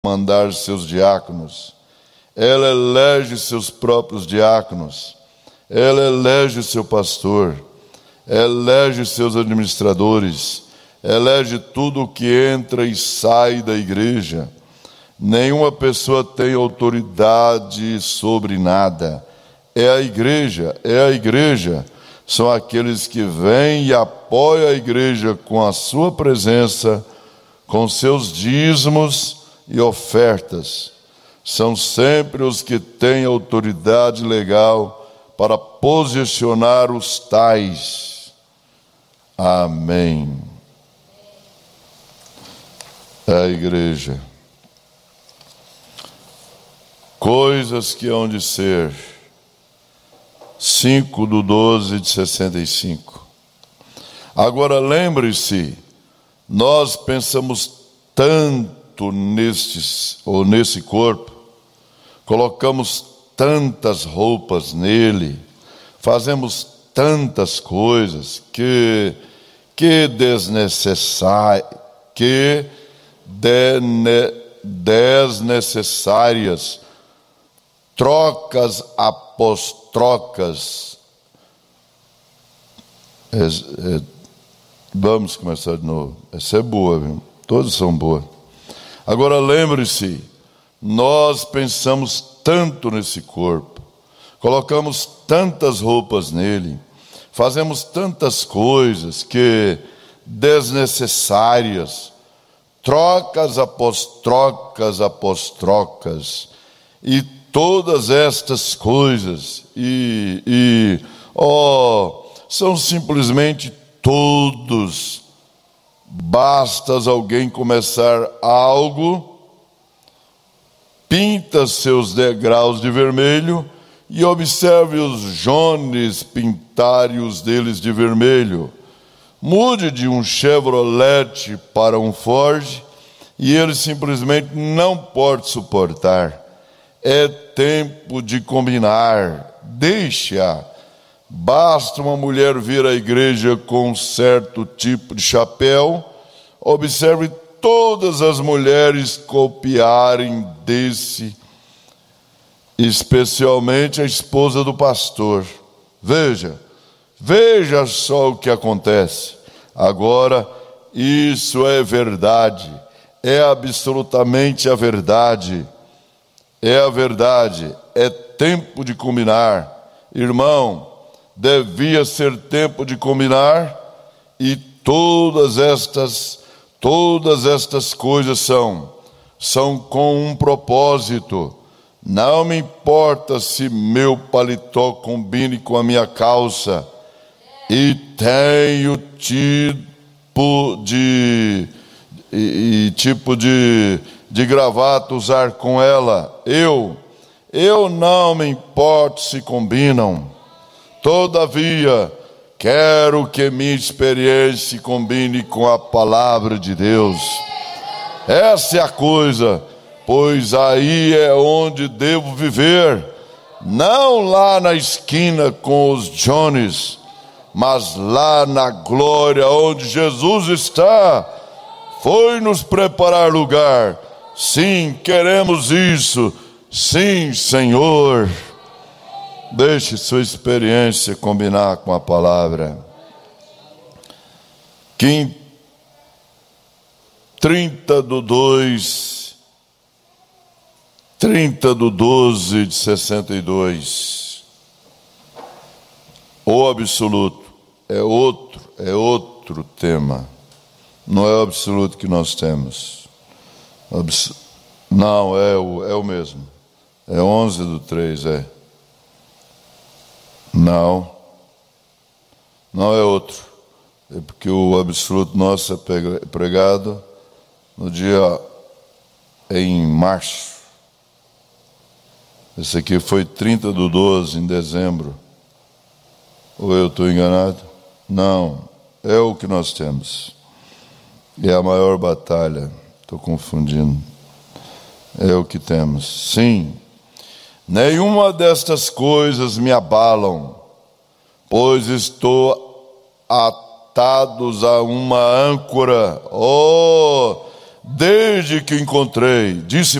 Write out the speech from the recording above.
mandar seus diáconos. Ela elege seus próprios diáconos. Ela elege seu pastor. Elege seus administradores. Elege tudo o que entra e sai da igreja. Nenhuma pessoa tem autoridade sobre nada. É a igreja. São aqueles que vêm e apoiam a igreja com a sua presença, com seus dízimos e ofertas. São sempre os que têm autoridade legal para posicionar os tais. Amém. É a igreja. Coisas que hão de ser. 5/12/65. Agora lembre-se, nós pensamos tanto nesse corpo, colocamos tantas roupas nele, fazemos tantas coisas que desnecessárias, trocas após trocas. Vamos começar de novo. Essa é boa, viu? Todas são boas. Agora lembre-se, nós pensamos tanto nesse corpo, colocamos tantas roupas nele, fazemos tantas coisas que desnecessárias, trocas após trocas, e todas estas coisas, são simplesmente todos. Basta alguém começar algo, pinta seus degraus de vermelho e observe os jones pintarem os deles de vermelho. Mude de um Chevrolet para um Ford e ele simplesmente não pode suportar. É tempo de combinar. Deixa. Basta uma mulher vir à igreja com um certo tipo de chapéu. Observe todas as mulheres copiarem desse, especialmente a esposa do pastor. Veja só o que acontece. Agora, isso é verdade. É absolutamente a verdade. É a verdade. É tempo de combinar. Irmão, devia ser tempo de combinar, e todas estas coisas são com um propósito. Não me importa se meu paletó combine com a minha calça e tenho tipo de gravata usar com ela. Eu não me importo se combinam. Todavia, quero que minha experiência combine com a palavra de Deus. Essa é a coisa, pois aí é onde devo viver. Não lá na esquina com os Jones, mas lá na glória onde Jesus está. Foi nos preparar lugar. Sim, queremos isso. Sim, Senhor. Deixe sua experiência combinar com a palavra. 30/12/62. O absoluto é outro tema. Não é o absoluto que nós temos. Não, é o mesmo. É 11/3, é. Não é outro. É porque o absoluto nosso é pregado no dia em março. Esse aqui foi 30/12 em dezembro. Ou eu estou enganado? Não, é o que nós temos. É a maior batalha. Estou confundindo. É o que temos. Sim. Nenhuma destas coisas me abalam, pois estou atados a uma âncora. Desde que encontrei, disse